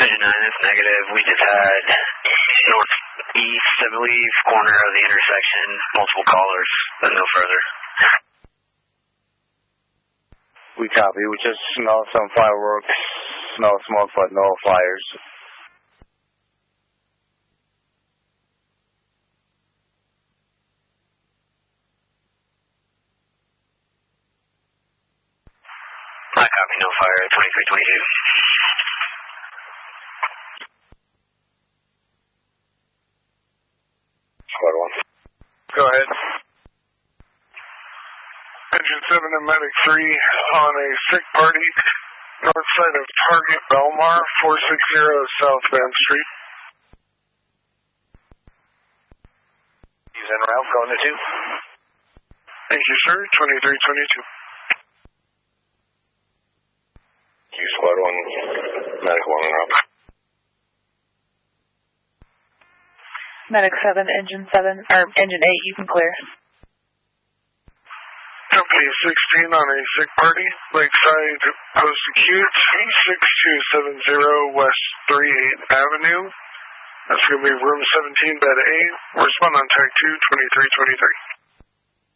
Engine 9, that's negative. We just had northeast, I believe, corner of the intersection, multiple callers, but no further. We copy. We just smell some fireworks, smell smoke, but no fires. I copy, no fire at 2322. Squad 1. Go ahead. Engine 7 and Medic 3 on a sick party, north side of Target Belmar, 460 South Van Street. He's en route, going to 2. Thank you, sir. 2322. Squad 1, Medic 1 en route. Medic 7, Engine 7, or Engine 8, you can clear. Company 16 on a sick party, Lakeside Post Acute, 6270 West 38th Avenue. That's going to be room 17, bed A. Respond on tag 2, 2323.